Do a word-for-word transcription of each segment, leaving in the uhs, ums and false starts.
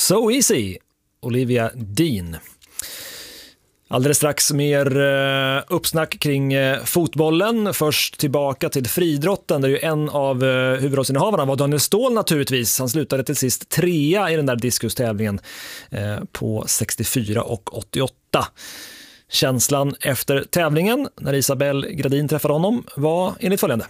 So Easy, Olivia Dean. Alldeles strax mer uh, uppsnack kring uh, fotbollen. Först tillbaka till friidrotten där ju en av uh, huvudrollsinnehavarna var Daniel Ståhl naturligtvis. Han slutade till sist trea i den där diskustävlingen uh, på sextiofyra och åttioåtta. Känslan efter tävlingen när Isabel Gradin träffade honom var enligt följande.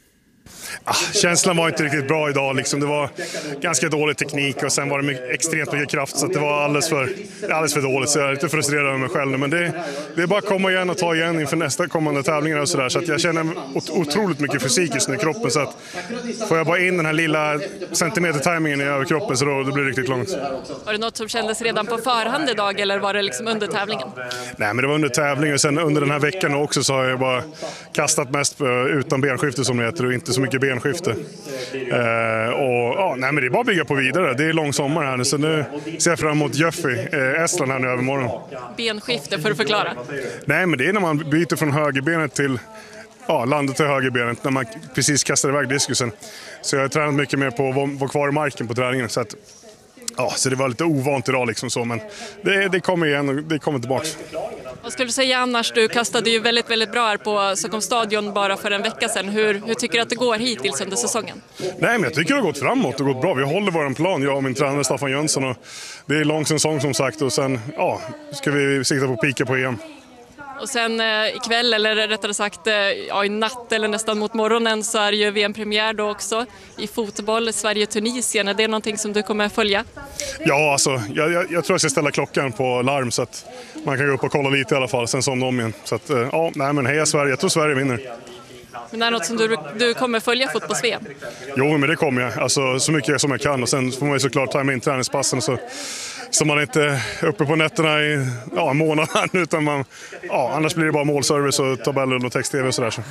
Ah, känslan var inte riktigt bra idag. Liksom. Det var ganska dålig teknik och sen var det mycket, extremt mycket kraft. Så att det var alldeles för, alldeles för dåligt. Så jag är lite frustrerad över mig själv. Men det, det är bara att komma igen och ta igen inför nästa kommande tävlingar och sådär. Så att jag känner ot- otroligt mycket fysik just nu i kroppen. Så att får jag bara in den här lilla centimeter-timingen i överkroppen så då, då blir det riktigt långt. Var det något som kändes redan på förhand idag eller var det liksom under tävlingen? Nej, men det var under tävlingen. Och sen under den här veckan också så har jag bara kastat mest utan benskifte som det heter och inte så mycket benskifte. Eh, och, ja, nej, men det är bara att bygga på vidare. Det är lång sommar här nu, så nu ser jag fram emot Jöffi, eh, Estland här nu övermorgon. Benskifte, för att förklara? Nej, men det är när man byter från högerbenet till ja, landet till högerbenet när man precis kastar iväg diskusen. Så jag har tränat mycket mer på att vara, vara kvar i marken på träningen. Så, att, ja, så det var lite ovant idag liksom så, men det, det kommer igen och det kommer tillbaka. Vad skulle du säga annars? Du kastade ju väldigt, väldigt bra här på Stockholms stadion bara för en vecka sedan. Hur, hur tycker du att det går hittills under säsongen? Nej, men jag tycker det har gått framåt och gått bra. Vi håller vår plan, jag och min tränare Staffan Jönsson. Och det är lång säsong som sagt och sen ja, ska vi sikta på att pika på E M. Och sen eh, ikväll, eller rättare sagt eh, ja, i natt eller nästan mot morgonen så är ju V M-premiär då också i fotboll, Sverige-Tunisien. Är det någonting som du kommer följa? Ja, alltså, jag, jag, jag tror jag ska ställa klockan på larm så att man kan gå upp och kolla lite i alla fall, sen som om igen. Så att, ja, nej men heja Sverige, jag tror Sverige vinner. Men det är något som du, du kommer följa fotbolls-V M? Jo, men det kommer jag. Alltså, så mycket som jag kan och sen får man ju såklart ta med in träningspassen så, så man inte är uppe på nätterna i ja, en månad utan man, ja, annars blir det bara målservice och tabeller och text-tv och sådär. Så.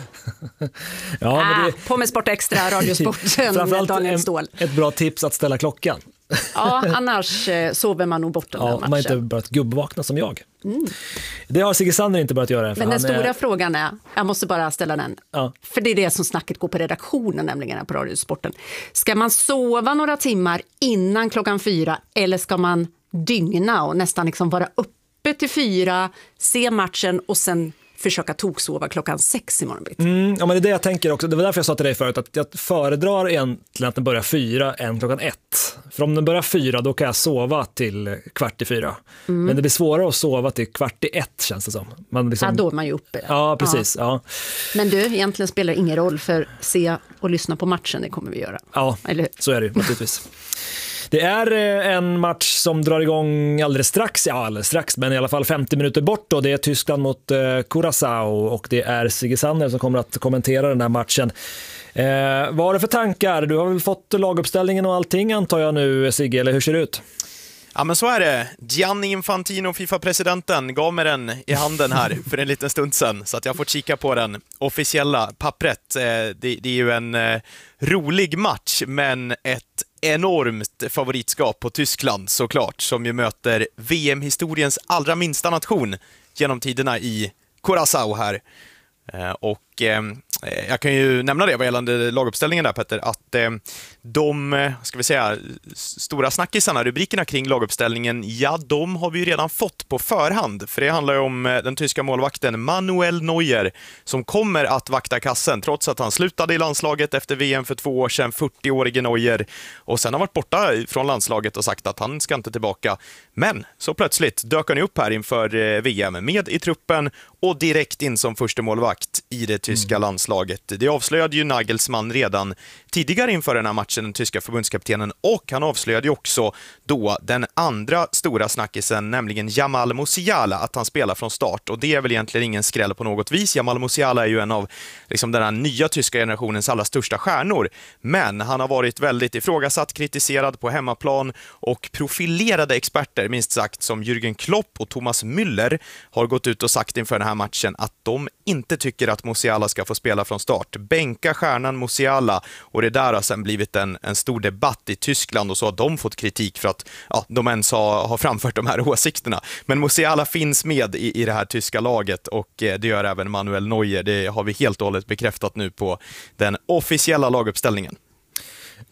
Ja, men det... ah, på med Sport Extra, Radiosporten, framförallt Daniel Ståhl. Ett bra tips att ställa klockan. Ja, annars eh, sover man nog bort den ja, här matchen. Man inte börjat gubbvakna som jag. Mm. Det har Sigge Sander inte börjat göra. Men den stora är... frågan är, jag måste bara ställa den. Ja. För det är det som snacket går på redaktionen, nämligen här på Radiosporten. Ska man sova några timmar innan klockan fyra eller ska man dygna och nästan liksom vara uppe till fyra, se matchen och sen försöka toksova klockan sex imorgon bitti? Mm, ja, men det är det jag tänker också. Det var därför jag sa till dig förut att jag föredrar egentligen att den börjar fyra än klockan ett. För om den börjar fyra då kan jag sova till kvart i fyra. Mm. Men det blir svårare att sova till kvart i ett känns det som. Man liksom... Ja, då är man ju uppe. Ja, precis. Ja. Ja. Men du, egentligen spelar det ingen roll för se och lyssna på matchen, det kommer vi göra. Ja, eller? Så är det naturligtvis. Det är en match som drar igång alldeles strax, ja alldeles strax, men i alla fall femtio minuter bort och det är Tyskland mot eh, Curaçao och det är Sigge Sander som kommer att kommentera den här matchen. Eh, vad har du för tankar? Du har väl fått laguppställningen och allting antar jag nu, Sigge, eller hur ser det ut? Ja, men så är det. Gianni Infantino, FIFA-presidenten, gav mig den i handen här för en liten stund sedan så att jag får kika på den officiella pappret. Eh, det, det är ju en eh, rolig match, men ett enormt favoritskap på Tyskland såklart, som ju möter V M-historiens allra minsta nation genom tiderna i Curaçao här. Eh, och eh, jag kan ju nämna det vad gällande laguppställningen där, Petter, att eh, de, ska vi säga, stora snackisarna, rubrikerna kring laguppställningen, ja, de har vi ju redan fått på förhand, för det handlar ju om den tyska målvakten Manuel Neuer som kommer att vakta kassen trots att han slutade i landslaget efter V M för två år sedan, fyrtio-årige Neuer, och sen har varit borta från landslaget och sagt att han ska inte tillbaka. Men så plötsligt dök han upp här inför V M med i truppen och direkt in som första målvakt i det tyska mm. landslaget. Det avslöjade ju Nagelsmann redan tidigare inför den här matchen, den tyska förbundskaptenen, och han avslöjade ju också då den andra stora snackisen, nämligen Jamal Musiala, att han spelar från start, och det är väl egentligen ingen skräll på något vis. Jamal Musiala är ju en av liksom den här nya tyska generationens allra största stjärnor, men han har varit väldigt ifrågasatt, kritiserad på hemmaplan, och profilerade experter, minst sagt, som Jürgen Klopp och Thomas Müller har gått ut och sagt inför den här matchen att de inte tycker att Musiala ska få spela från start. Bänka stjärnan Musiala, och det där har sen blivit en, en stor debatt i Tyskland, och så har de fått kritik för att ja, de ens har, har framfört de här åsikterna. Men Musiala finns med i, i det här tyska laget, och eh, det gör även Manuel Neuer. Det har vi helt och hållet bekräftat nu på den officiella laguppställningen.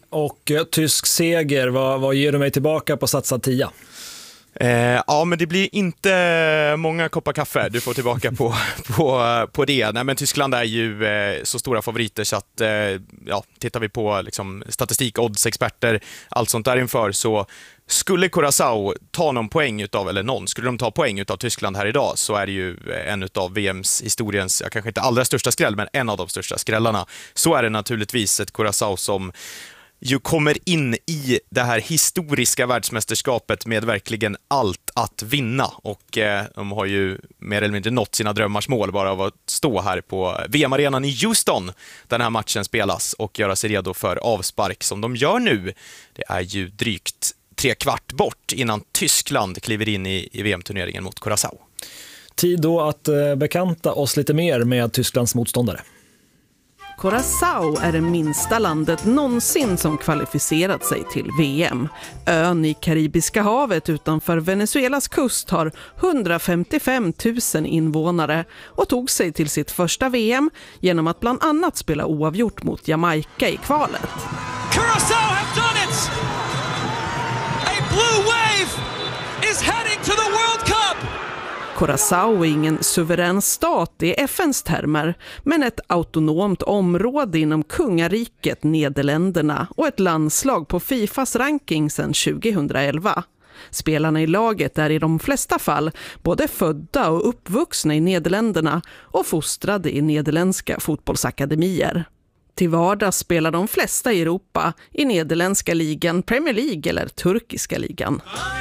Och eh, tysk seger, vad, vad ger du mig tillbaka på satsad tia? Eh, ja, men det blir inte många koppar kaffe du får tillbaka på, på, på det. Nej, men Tyskland är ju eh, så stora favoriter så att eh, ja, tittar vi på liksom, statistik, oddsexperter, allt sånt där inför, så skulle Curaçao ta någon poäng utav, eller någon, skulle de ta poäng utav Tyskland här idag, så är det ju en utav V M:s historiens, ja, kanske inte allra största skräll, men en av de största skrällarna. Så är det naturligtvis ett Curaçao som ju kommer in i det här historiska världsmästerskapet med verkligen allt att vinna, och eh, de har ju mer eller mindre nått sina drömmars mål bara av att stå här på V M-arenan i Houston den här matchen spelas och göra sig redo för avspark som de gör nu. Det är ju drygt tre kvart bort innan Tyskland kliver in i, i V M-turneringen mot Curaçao. Tid då att eh, bekanta oss lite mer med Tysklands motståndare. Curaçao är det minsta landet någonsin som kvalificerat sig till V M. Ön i Karibiska havet utanför Venezuelas kust har hundrafemtiofem tusen invånare och tog sig till sitt första V M genom att bland annat spela oavgjort mot Jamaica i kvalet. Curaçao have done it! A blue wave is heading to the World Cup! Curaçao är ingen suverän stat i F N:s termer, men ett autonomt område inom kungariket Nederländerna och ett landslag på Fifas ranking sedan tjugohundraelva. Spelarna i laget är i de flesta fall både födda och uppvuxna i Nederländerna och fostrade i nederländska fotbollsakademier. Till vardags spelar de flesta i Europa i nederländska ligan, Premier League eller turkiska ligan.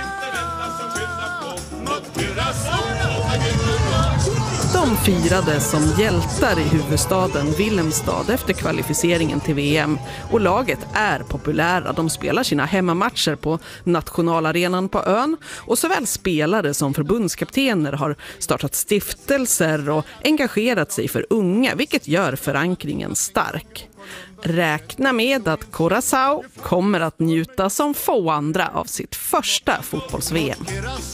De firade som hjältar i huvudstaden Willemstad efter kvalificeringen till V M, och laget är populära. De spelar sina hemmamatcher på nationalarenan på ön, och såväl spelare som förbundskaptener har startat stiftelser och engagerat sig för unga, vilket gör förankringen stark. Räkna med att Curaçao kommer att njuta som få andra av sitt första fotbolls-V M.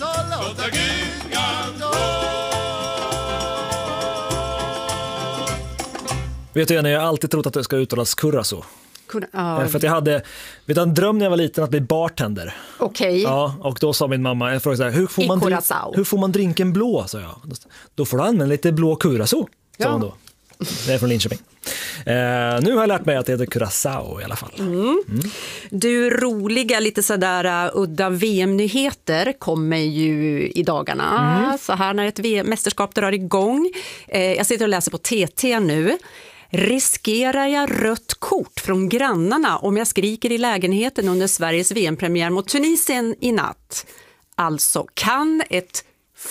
Vet du, jag har alltid trott att det ska uttalas Curaçao. Kun, uh, För att jag hade vet du, en dröm när jag var liten att bli bartender. Okej. Okay. Ja, och då sa min mamma, jag frågade så här, hur får, man drink, hur får man drinken blå? Så jag. Då får du använda lite blå Curaçao, sa hon då. Det är från Linköping. Eh, nu har jag lärt mig att det heter Curaçao i alla fall. Mm. Mm. Du, roliga, lite sådär uh, udda V M-nyheter kommer ju i dagarna. Mm. Så här när ett V M-mästerskap drar igång. Eh, jag sitter och läser på T T nu. Riskerar jag rött kort från grannarna om jag skriker i lägenheten under Sveriges V M-premiär mot Tunisien i natt? Alltså, kan ett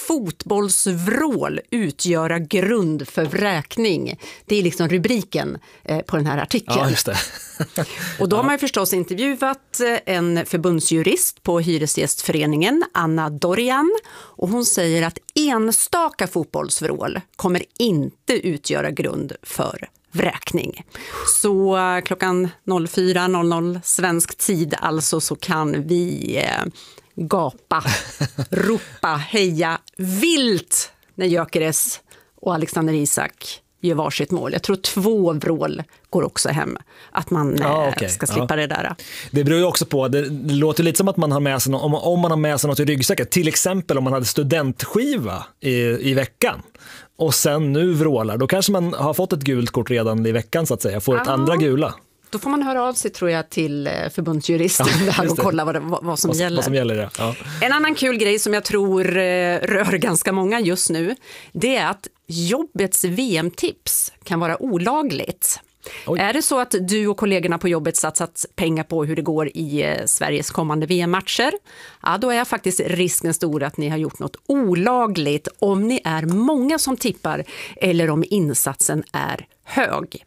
fotbollsvrål utgöra grund för vräkning? Det är liksom rubriken eh, på den här artikeln. Ja, just det. Och då har man ju förstås intervjuat en förbundsjurist på Hyresgästföreningen, Anna Dorian, och hon säger att enstaka fotbollsvrål kommer inte utgöra grund för vräkning. Så klockan fyra noll noll svensk tid alltså, så kan vi eh, gapa, ropa, heja vilt när Gyökeres och Alexander Isak gör varsitt mål. Jag tror två vrål går också hem. Att man ja, okay. ska slippa ja. det där. Det beror ju också på, det, det låter lite som att man har med sig något, om, om man har med sig något i ryggsäcken. Till exempel om man hade studentskiva i, i veckan. Och sen nu vrålar. Då kanske man har fått ett gult kort redan i veckan så att säga. Får ett ja. andra gula. Då får man höra av sig, tror jag, till förbundsjuristen ja, och kolla vad, det, vad, som, vad, gäller. Vad som gäller. Ja. Ja. En annan kul grej som jag tror rör ganska många just nu, det är att jobbets V M-tips kan vara olagligt. Oj. Är det så att du och kollegorna på jobbet satsat pengar på hur det går i Sveriges kommande V M-matcher, ja, då är faktiskt risken stor att ni har gjort något olagligt om ni är många som tippar eller om insatsen är hög.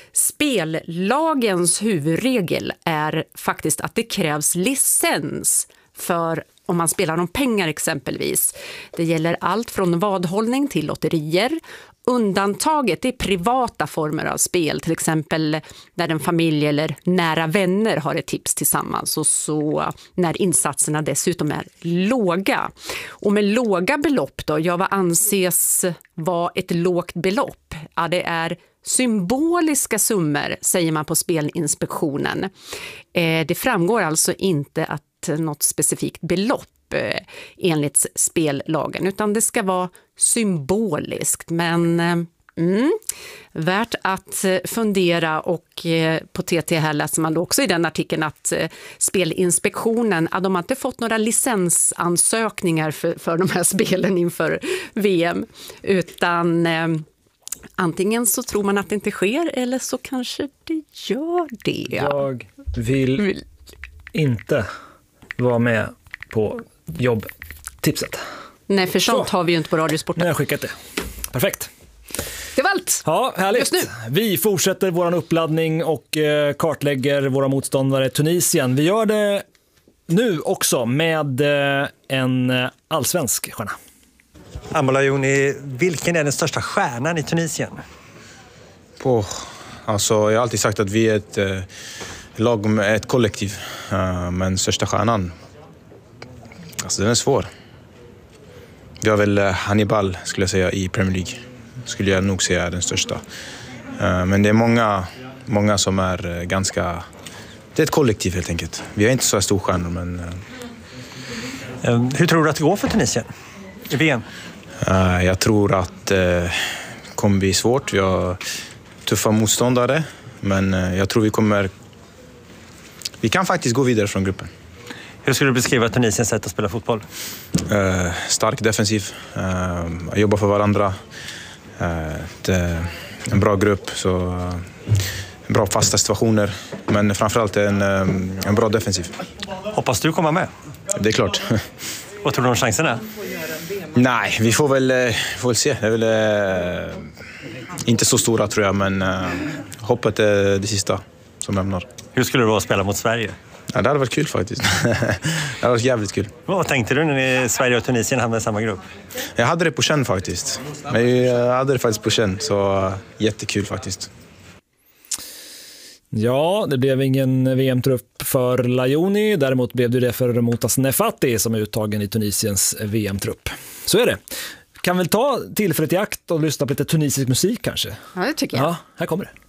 Spellagens huvudregel är faktiskt att det krävs licens för om man spelar om pengar exempelvis. Det gäller allt från vadhållning till lotterier. Undantaget är privata former av spel, till exempel när en familj eller nära vänner har ett tips tillsammans och så när insatserna dessutom är låga. Och med låga belopp då, ja, vad anses vara ett lågt belopp? Ja, det är symboliska summor, säger man på Spelinspektionen. Eh, det framgår alltså inte att något specifikt belopp enligt spellagen, utan det ska vara symboliskt, men mm, värt att fundera. Och på T T här läser man då också i den artikeln att Spelinspektionen, ja, de har inte fått några licensansökningar för, för de här spelen inför V M, utan eh, antingen så tror man att det inte sker eller så kanske det gör det. Jag vill inte vara med på jobbtipset. Nej, för sånt Så. har vi ju inte på Radiosporten. Nu har jag skickat det. Perfekt. Det var allt. Ja, härligt. Just nu. Vi fortsätter våran uppladdning och eh, kartlägger våra motståndare Tunisien. Vi gör det nu också med eh, en eh, allsvensk stjärna. Amo Lajouni, vilken är den största stjärnan i Tunisien? På, alltså, jag har alltid sagt att vi är ett eh, lag med ett kollektiv. Uh, men största stjärnan, alltså den är svår. Vi har väl uh, Hannibal, skulle jag säga, i Premier League. Skulle jag nog säga är den största. Uh, men det är många, många som är uh, ganska... Det är ett kollektiv helt enkelt. Vi är inte så stor stjärnor, men... Uh... Um, hur tror du att det går för Tunisien i V M? Uh, jag tror att det uh, kommer bli svårt. Vi har tuffa motståndare, men uh, jag tror vi kommer... Vi kan faktiskt gå vidare från gruppen. Hur skulle du beskriva Tunisiens sätt att spela fotboll? Uh, stark defensiv, uh, jobba för varandra. Uh, det är en bra grupp, så uh, bra fasta situationer. Men framförallt en, um, en bra defensiv. Hoppas du komma med? Det är klart. Vad tror du om chanserna? Nej, vi får väl, uh, får väl se. Det är väl uh, inte så stora, tror jag, men uh, hoppet är det sista som lämnar. Hur skulle du då spela mot Sverige? Ja, det hade varit kul faktiskt. Det hade varit jävligt kul. Vad tänkte du när ni, Sverige och Tunisien hamnade i samma grupp? Jag hade det på känn faktiskt. Men jag hade det faktiskt på känn, så uh, jättekul faktiskt. Ja, det blev ingen V M-trupp för Lajouni. Däremot blev det det för Motas Nefati som är uttagen i Tunisiens V M-trupp. Så är det. Kan väl ta tillfället i akt och lyssna på lite tunisisk musik kanske? Ja, det tycker jag. Ja, här kommer det.